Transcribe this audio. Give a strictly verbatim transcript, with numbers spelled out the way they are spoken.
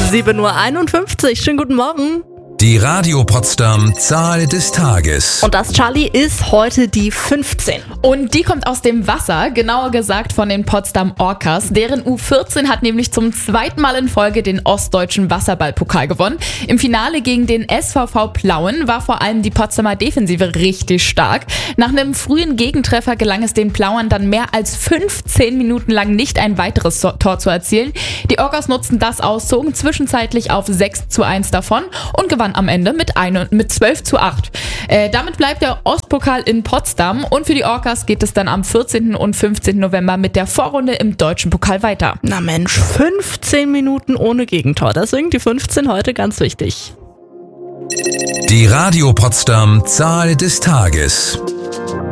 sieben Uhr einundfünfzig, schönen guten Morgen. Die Radio Potsdam Zahl des Tages. Und das, Charlie, ist heute die fünfzehn. Und die kommt aus dem Wasser, genauer gesagt von den Potsdam Orcas. Deren U vierzehn hat nämlich zum zweiten Mal in Folge den ostdeutschen Wasserballpokal gewonnen. Im Finale gegen den S V V Plauen war vor allem die Potsdamer Defensive richtig stark. Nach einem frühen Gegentreffer gelang es den Plauern dann mehr als fünfzehn Minuten lang nicht ein weiteres Tor zu erzielen. Die Orcas nutzten das aus, zogen zwischenzeitlich auf sechs zu eins davon und gewannen am Ende mit, ein, mit zwölf zu acht. Äh, damit bleibt der Ostpokal in Potsdam und für die Orcas geht es dann am vierzehnten und fünfzehnten November mit der Vorrunde im deutschen Pokal weiter. Na Mensch, fünfzehn Minuten ohne Gegentor, deswegen die fünfzehn heute ganz wichtig. Die Radio Potsdam Zahl des Tages.